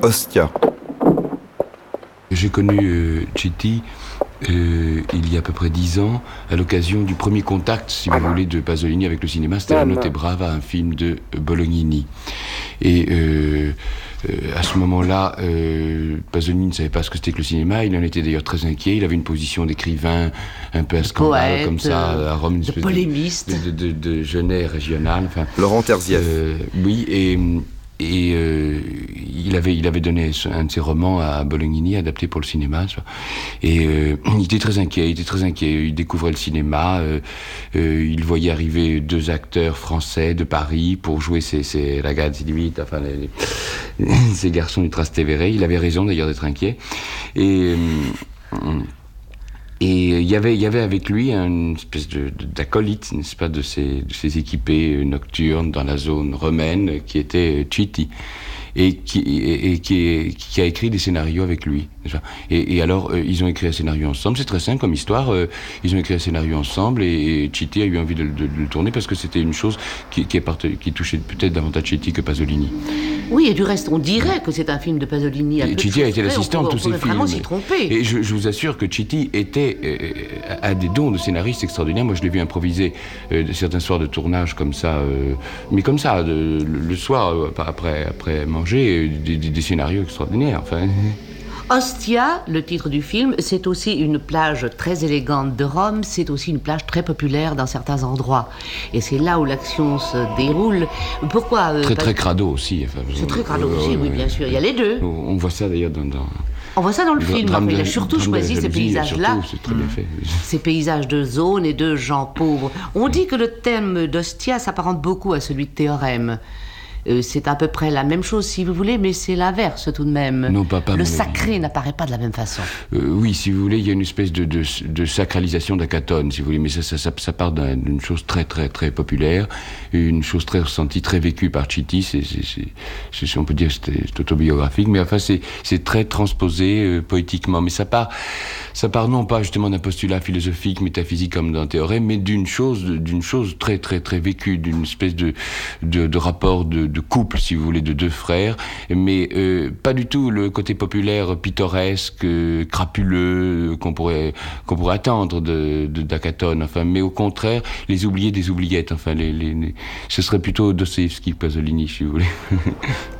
Ostia. J'ai connu Citti il y a à peu près 10 ans, à l'occasion du premier contact, si vous voulez, de Pasolini avec le cinéma. C'était La Notte è Brava, un film de Bolognini. Et à ce moment-là, Pasolini ne savait pas ce que c'était que le cinéma. Il en était d'ailleurs très inquiet. Il avait une position d'écrivain un peu à scandale, poète, comme ça, à Rome, une espèce polémiste, de Genet régional. Enfin, Laurent Terzieff. Oui, et il avait donné un de ses romans à Bolognini, adapté pour le cinéma. Et il était très inquiet. Il découvrait le cinéma. Il voyait arriver 2 acteurs français de Paris pour jouer ces ragazzi di vita, enfin ces garçons du Trastevere. Il avait raison d'ailleurs d'être inquiet. Et il y avait avec lui une espèce d'acolyte, n'est-ce pas, de ces équipés nocturnes dans la zone romaine, qui était Citti, et qui a écrit des scénarios avec lui. Et alors, ils ont écrit un scénario ensemble. C'est très simple comme histoire. Ils ont écrit un scénario ensemble et Citti a eu envie de le tourner parce que c'était une chose qui touchait peut-être davantage Citti que Pasolini. Oui, et du reste, on dirait que c'est un film de Pasolini. Citti a été l'assistant de tous ces films. On peut vraiment s'y tromper. Et je vous assure que Citti a des dons de scénariste extraordinaires. Moi, je l'ai vu improviser certains soirs de tournage comme ça, mais comme ça, le soir, après manger, des scénarios extraordinaires. Enfin. Ostia, le titre du film, c'est aussi une plage très élégante de Rome, c'est aussi une plage très populaire dans certains endroits. Et c'est là où l'action se déroule. Pourquoi très crado aussi. Enfin, c'est très crado aussi, oui, bien sûr. Il y a les deux. On voit ça d'ailleurs dans on voit ça dans le film. Il a surtout choisi ces paysages-là. C'est très bien fait. Ces paysages de zones et de gens pauvres. On dit que le thème d'Ostia s'apparente beaucoup à celui de Théorème. C'est à peu près la même chose, si vous voulez, mais c'est l'inverse tout de même. Non, pas le sacré n'apparaît pas de la même façon. Oui, si vous voulez, il y a une espèce de sacralisation d'Akatone, si vous voulez, mais ça part d'une chose très, très, très populaire, une chose très ressentie, très vécue par Citti. C'est on peut dire, c'est autobiographique, mais enfin, c'est très transposé poétiquement. Mais ça part non pas justement d'un postulat philosophique, métaphysique comme dans Théorème, mais d'une chose très, très, très vécue, d'une espèce de rapport de couple, si vous voulez, de 2 frères, mais pas du tout le côté populaire, pittoresque, crapuleux qu'on pourrait attendre d'Akatone, enfin, mais au contraire, les oubliés des oubliettes, enfin, ce serait plutôt Dostoïevski, Pasolini, si vous voulez.